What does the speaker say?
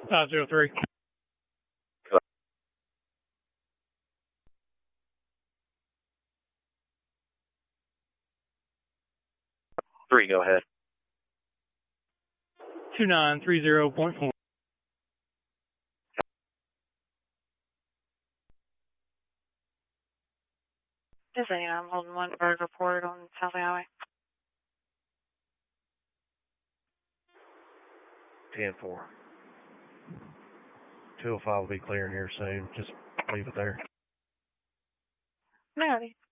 503. 3, go ahead. 2930.4. This is I'm holding one bird report on South Highway. 10-4. 205 will be clearing here soon. Just leave it there. Alrighty.